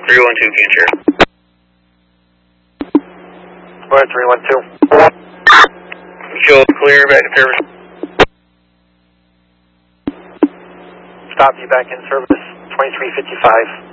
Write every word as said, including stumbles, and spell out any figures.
three one two, can share. Go ahead, three one two. Show clear, back in service. Stop you back in service, twenty-three fifty-five.